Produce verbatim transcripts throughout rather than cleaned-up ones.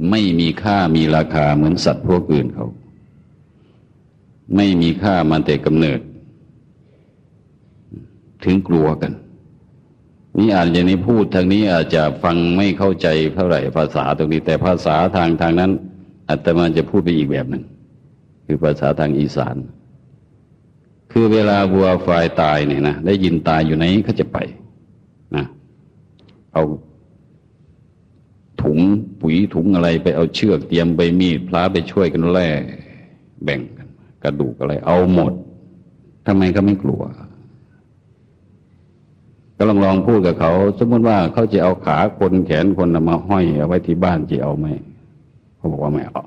ไม่มีค่ามีราคาเหมือนสัตว์พวกอื่นเขาไม่มีค่ามาแต่กำเนิดถึงกลัวกันนี่อาจจะในพูดทางนี้อาจจะฟังไม่เข้าใจเท่าไหร่ภาษาตรงนี้แต่ภาษาทางทางนั้นอาตมาจะพูดไปอีกแบบหนึ่งคือภาษาทางอีสานคือเวลาวัวควายตายเนี่ยนะได้ยินตายอยู่ไหนเขาจะไปนะเอาถุงปุ๋ยถุงอะไรไปเอาเชือกเตรียมใบมีดพลาไปช่วยกันแล่แบ่งกันกระดูกอะไรเอาหมดทำไมเขาไม่กลัวก็ลองลองพูดกับเขาสมมติว่าเขาจะเอาขาคนแขนคนมาห้อยเอาไว้ที่บ้านจะเอาไหมเขาบอกว่าไม่เอา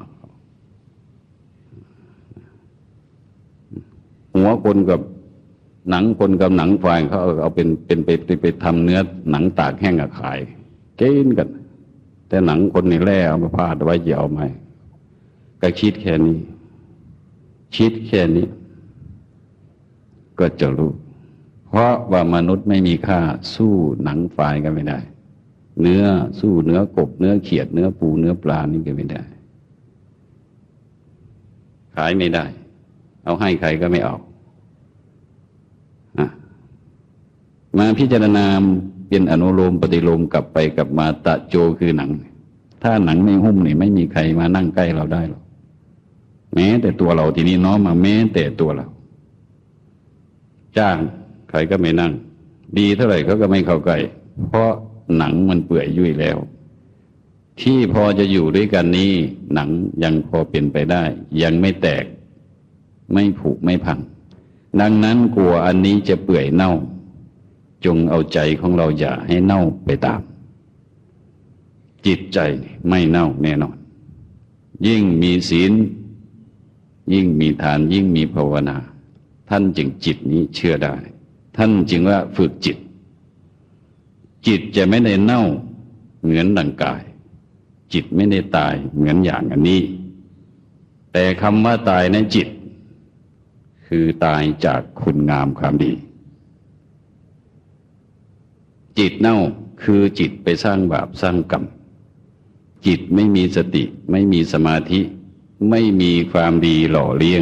หัวคนกับหนังคนกับหนังควายเขาเอาเป็นเป็นไปไปไปทำเนื้อหนังตากแห้งอะขายเกินกันแต่หนังคนนี่แล่เอามาพาดไว้จะเอาไหมก็คิดแค่นี้คิดแค่นี้ก็จะรู้เพราะว่ามนุษย์ไม่มีค่าสู้หนังควายกันไม่ได้เนื้อสู้เนื้อกบเนื้อเขียดเนื้อปูเนื้อปลานี่ก็ไม่ได้ขายไม่ได้เอาให้ใครก็ไม่เอามาพิจารณาเป็นอนุโลมปฏิโลมกลับไปกลับมาตะโจคือหนังถ้าหนังไม่หุ้มนี่ไม่มีใครมานั่งใกล้เราได้หรอกแม้แต่ตัวเราทีนี้น้อมมาแม้แต่ตัวเราจ้างใครก็ไม่นั่งดีเท่าไหร่เขาก็ไม่เข้าใกล้เพราะหนังมันเปื่อยยุ่ยแล้วที่พอจะอยู่ด้วยกันนี้หนังยังพอเป็นไปได้ยังไม่แตกไม่ผุไม่พังดังนั้นกลัวอันนี้จะเปื่อยเน่าจงเอาใจของเราอย่าให้เน่าไปตามจิตใจไม่เน่าแน่นอนยิ่งมีศีลยิ่งมีทานยิ่งมีภาวนาท่านจึงจิตนี้เชื่อได้ท่านจึงว่าฝึกจิตจิตจะไม่ได้เน่าเหมือนดังกายจิตไม่ได้ตายเหมือนอย่างอันนี้แต่คำว่าตายในจิตคือตายจากคุณงามความดีจิตเน่าคือจิตไปสร้างบาปสร้างกรรมจิตไม่มีสติไม่มีสมาธิไม่มีความดีหล่อเลี้ยง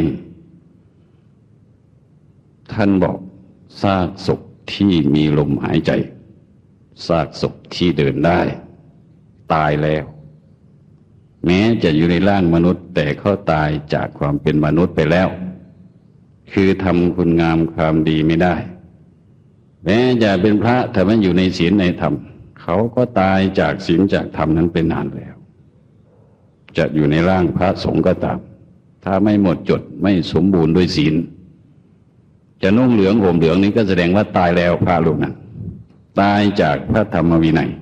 ท่านบอกซากศพที่มีลมหายใจซากศพที่เดินได้ตายแล้วแม้จะอยู่ในร่างมนุษย์แต่เขาตายจากความเป็นมนุษย์ไปแล้วคือทำคุณงามความดีไม่ได้แม้จะเป็นพระแต่มันอยู่ในศีลในธรรมเขาก็ตายจากศีลจากธรรมนั้นเป็นนานแล้วจะอยู่ในร่างพระสงฆ์ก็ตามถ้าไม่หมดจดไม่สมบูรณ์ด้วยศีลจะนุ่งเหลืองห่มเหลืองนี้ก็แสดงว่าตายแล้วพระรูปนั้นตายจากพระธรรมวินัย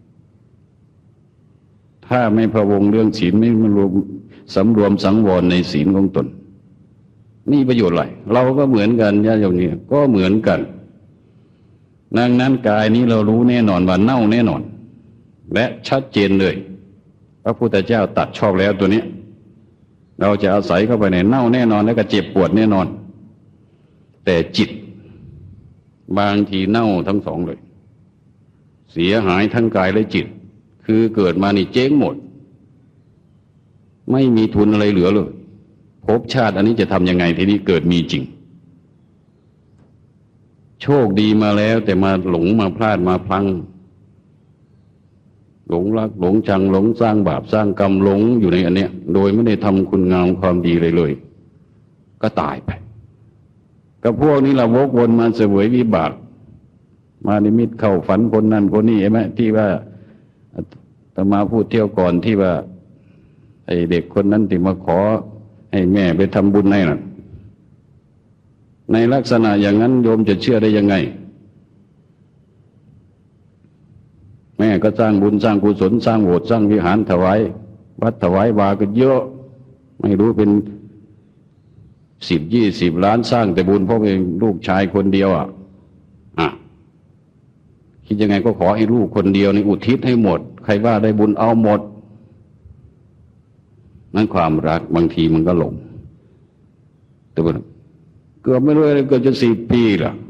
ถ้าไม่พะวงเรื่องศีลไม่รวมสำรวมสังวรในศีลของตนมีประโยชน์อะไรเราก็เหมือนกันญาติโยมนี่ก็เหมือนกันดังนั้นกายนี้เรารู้แน่นอนว่าเน่าแน่นอนและชัดเจนเลยพระพุทธเจ้าตัดชอบแล้วตัวนี้เราจะอาศัยเข้าไปในเน่าแน่นอนแล้วก็เจ็บปวดแน่นอนแต่จิตบางทีเน่าทั้งสองเลยเสียหายทั้งกายและจิตคือเกิดมานี่เจ๊งหมดไม่มีทุนอะไรเหลือเลยภพชาติอันนี้จะทำยังไงทีนี้เกิดมีจริงโชคดีมาแล้วแต่มาหลงมาพลาดมาพลั้งหลงรักหลงชังหลงสร้างบาปสร้างกรรมหลงอยู่ในอันเนี้ยโดยไม่ได้ทำคุณงามความดีเลยเลยก็ตายไปกับพวกนี้เราวกวนมาเสวยวิบากมานิมิตเข้าฝันคนนั้นคนนี้ใช่ไหมที่ว่าตมาพูดเที่ยวก่อนที่ว่าไอ้เด็กคนนั้นที่มาขอให้แม่ไปทำบุญให้น่ะในลักษณะอย่างนั้นโยมจะเชื่อได้ยังไงแม่ก็สร้างบุญสร้างกุศลสร้างโบสถ์สร้างวิหารถวายวัดถวายวาก็เยอะไม่รู้เป็นสิบยี่สิบล้านสร้างแต่บุญเพราะเป็นลูกชายคนเดียวอ่ะอ่ะคิดยังไงก็ขอให้ลูกคนเดียวนี่อุทิศให้หมดใครว่าได้บุญเอาหมดนั่นความรักบางทีมันก็หลงแต่ว่าเกือบไม่รู้อะไรเกือบจะสี่ปีล่ะ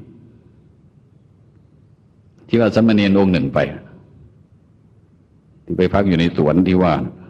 ที่ว่าสามเณรองค์หนึ่งไปที่ไปพักอยู่ในสวนที่ว่า